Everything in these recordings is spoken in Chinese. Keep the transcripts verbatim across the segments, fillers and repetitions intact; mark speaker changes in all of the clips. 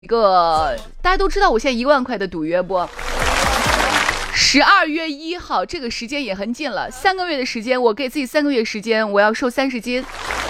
Speaker 1: 一个大家都知道我现在一万块的赌约不？十二月一号这个时间也很近了，三个月的时间，我给自己三个月时间，我要瘦三十斤，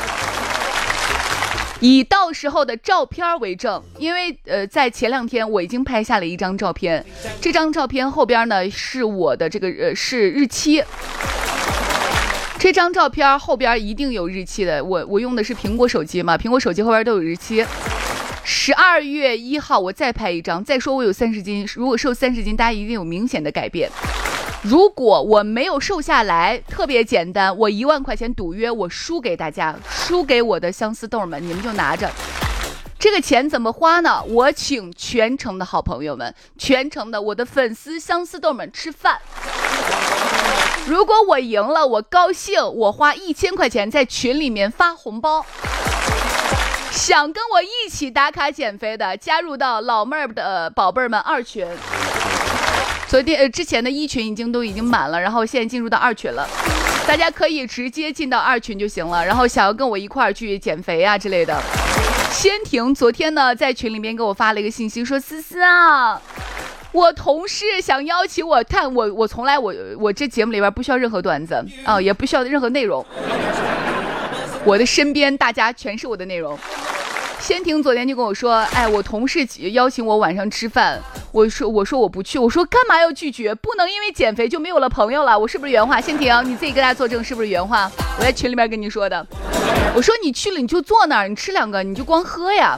Speaker 1: 以到时候的照片为证。因为呃，在前两天我已经拍下了一张照片，这张照片后边呢是我的这个呃是日期。这张照片后边一定有日期的，我我用的是苹果手机嘛，苹果手机后边都有日期。十二月一号我再拍一张，再说我有三十斤，如果瘦三十斤，大家一定有明显的改变。如果我没有瘦下来，特别简单，我一万块钱赌约我输给大家，输给我的相思豆们，你们就拿着。这个钱怎么花呢？我请全程的好朋友们，全程的我的粉丝相思豆们吃饭。如果我赢了，我高兴，我花一千块钱在群里面发红包。想跟我一起打卡减肥的，加入到老妹儿的宝贝儿们二群。昨天呃之前的一群已经都已经满了，然后现在进入到二群了，大家可以直接进到二群就行了。然后想要跟我一块儿去减肥啊之类的。先婷昨天呢在群里面给我发了一个信息，说思思啊，我同事想邀请我看我我从来我我这节目里边不需要任何段子啊、呃，也不需要任何内容。我的身边大家全是我的内容。先婷昨天就跟我说，哎，我同事邀请我晚上吃饭，我说我说我不去，我说干嘛要拒绝？不能因为减肥就没有了朋友了，我是不是原话？先婷你自己跟大家作证，是不是原话？我在群里面跟你说的。我说你去了你就坐那儿，你吃两个你就光喝呀。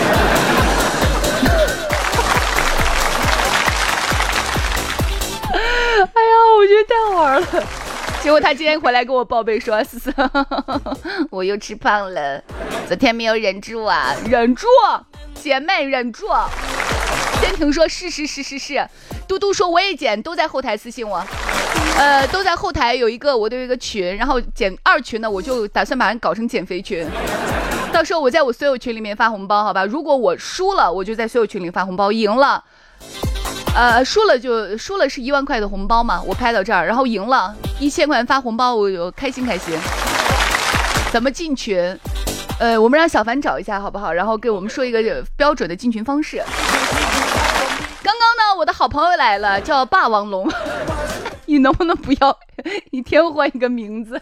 Speaker 1: 哎呀，我觉得太好玩了。结果他今天回来跟我报备说，思思，我又吃胖了，昨天没有忍住啊，忍住，姐妹忍住。先婷说是是是是是，嘟嘟说我也减，都在后台私信我，呃，都在后台有一个我都有一个群，然后减二群呢，我就打算把它搞成减肥群。到时候我在我所有群里面发红包，好吧？如果我输了，我就在所有群里发红包；赢了。呃，输了就输了是一万块的红包嘛，我拍到这儿，然后赢了一千块钱发红包，我有开心开心。怎么进群？呃，我们让小凡找一下好不好？然后给我们说一个标准的进群方式。刚刚呢，我的好朋友来了，叫霸王龙，你能不能不要一天换一个名字？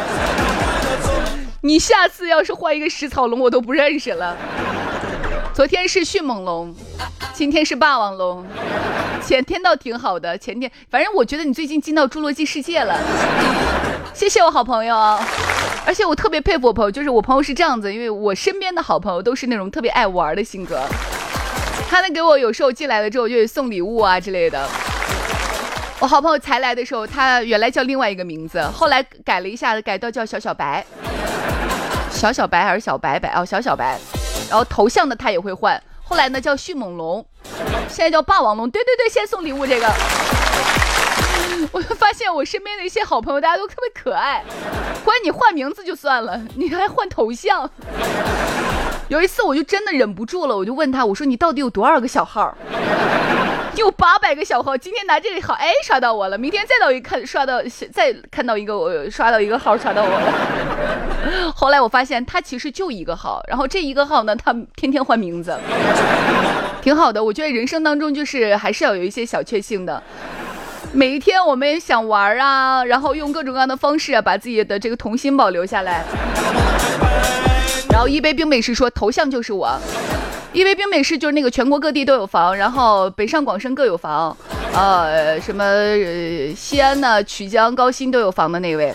Speaker 1: 你下次要是换一个食草龙，我都不认识了。昨天是迅猛龙，今天是霸王龙，前天倒挺好的，前天反正我觉得你最近进到侏罗纪世界了，谢谢我好朋友。而且我特别佩服我朋友，就是我朋友是这样子，因为我身边的好朋友都是那种特别爱玩的性格，他能给我有时候进来了之后就送礼物啊之类的。我好朋友才来的时候，他原来叫另外一个名字，后来改了一下，改到叫小小白，小小白还是小白白哦，小小白。然后头像呢他也会换，后来呢叫迅猛龙，现在叫霸王龙。对对对，先送礼物这个。我就发现我身边的一些好朋友大家都特别可爱，关你换名字就算了，你还换头像。有一次我就真的忍不住了，我就问他，我说你到底有多少个小号？你有八百个小号，今天拿这个号哎刷到我了，明天再到一看刷到再看到一个我刷到一个号刷到我了。后来我发现他其实就一个号，然后这一个号呢他天天换名字，挺好的。我觉得人生当中就是还是要有一些小确幸的，每一天我们也想玩啊，然后用各种各样的方式啊把自己的这个童心保留下来。然后一杯冰美式说头像就是我，一杯冰美式就是那个全国各地都有房，然后北上广深各有房，呃，什么、呃、西安呢、曲江、高新都有房的那位。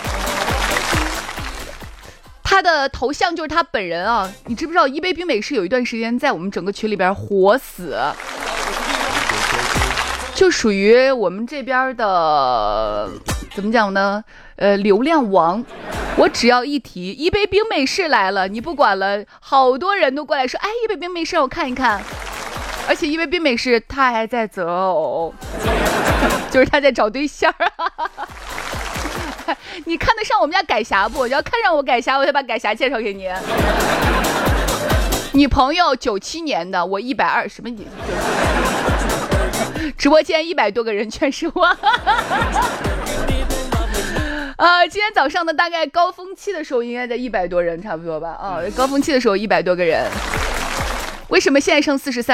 Speaker 1: 他的头像就是他本人啊，你知不知道一杯冰美式有一段时间在我们整个群里边火死，就属于我们这边的怎么讲呢？呃，流量王。我只要一提一杯冰美式来了，你不管了，好多人都过来说，哎，一杯冰美式我看一看。而且一杯冰美式他还在择偶，就是他在找对象。你看得上我们家改霞不？你要看上我改霞，我就把改霞介绍给你。女朋友九七年的，我一百二什么你？直播间一百多个人全是我。呃，今天早上呢，大概高峰期的时候应该在一百多人差不多吧？啊，高峰期的时候一百多个人。 为什么现在剩四十三？